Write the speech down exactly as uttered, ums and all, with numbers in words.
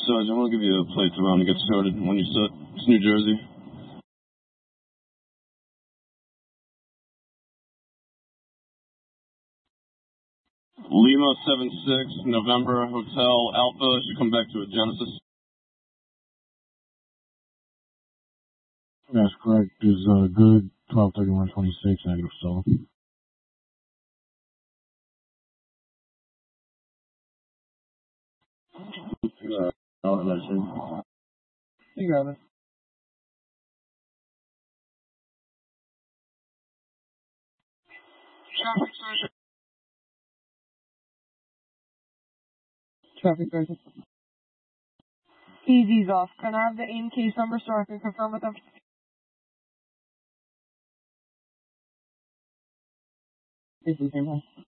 Sergeant, I'm going to give you a plate around to get started when you set. It's New Jersey. Lima seven six, November, Hotel Alpha. Should come back to a Genesis. That's correct. Is uh, good. twelve thirty-one twenty-six, negative so. Uh, I'll let you. You got it. Traffic sergeant. Traffic sergeant. Easy's off. Can I have the aim case number so I can confirm with them? This is him.